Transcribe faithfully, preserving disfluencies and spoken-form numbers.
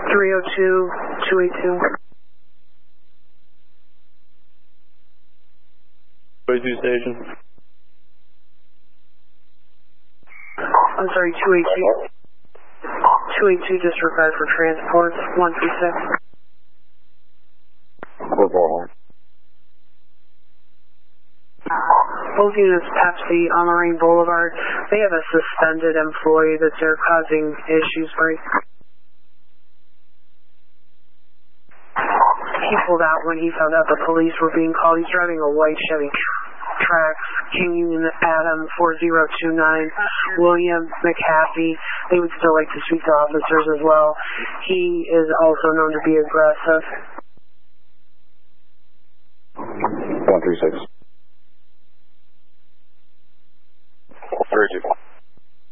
three oh two, two eight two. two eight two station. I'm sorry, two eight two. two eight two just required for transport, one three six. Both units, Pepsi on Marine Boulevard. They have a suspended employee that they're causing issues for. He pulled out when he found out the police were being called. He's driving a white Chevy Trax, King Union Adam four zero two nine, William McHappy. They would still like to speak to officers as well. He is also known to be aggressive. one three six.